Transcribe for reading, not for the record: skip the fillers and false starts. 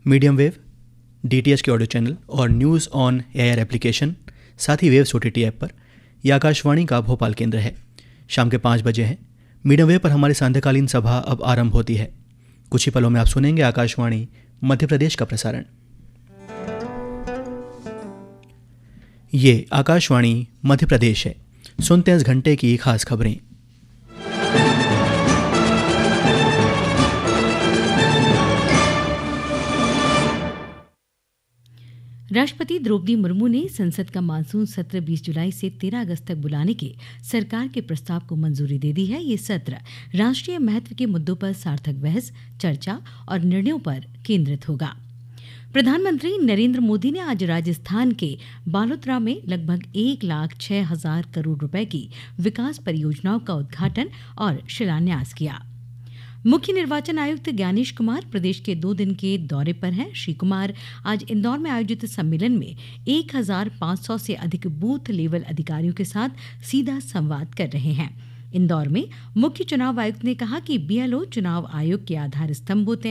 Medium wave, DTH के audio channel और news on air application, साथ ही वेव्स ओटीटी ऐप पर यह आकाशवाणी का भोपाल केंद्र है। शाम के 5 बजे हैं। मीडियम वेव पर हमारी सांध्यकालीन सभा अब आरंभ होती है। कुछ ही पलों में आप सुनेंगे आकाशवाणी मध्य प्रदेश का प्रसारण। ये आकाशवाणी मध्य प्रदेश है। सुनते हैं इस घंटे की खास खबरें। राष्ट्रपति द्रौपदी मुर्मू ने संसद का मानसून सत्र 20 जुलाई से 13 अगस्त तक बुलाने के सरकार के प्रस्ताव को मंजूरी दे दी है। ये सत्र राष्ट्रीय महत्व के मुद्दों पर सार्थक बहस, चर्चा और निर्णयों पर केंद्रित होगा। प्रधानमंत्री नरेंद्र मोदी ने आज राजस्थान के बालोतरा में लगभग 1,06,000 करोड़ रुपए की विकास परियोजनाओं का उद्घाटन और शिलान्यास किया। मुख्य निर्वाचन आयुक्त ज्ञानेश कुमार प्रदेश के 2 दिन के दौरे पर हैं। श्री कुमार आज इंदौर में आयोजित सम्मेलन में 1,500 से अधिक बूथ लेवल अधिकारियों के साथ सीधा संवाद कर रहे हैं। इंदौर में मुख्य चुनाव आयुक्त ने कहा कि बीएलओ चुनाव आयोग के आधार स्तंभ होते हैं।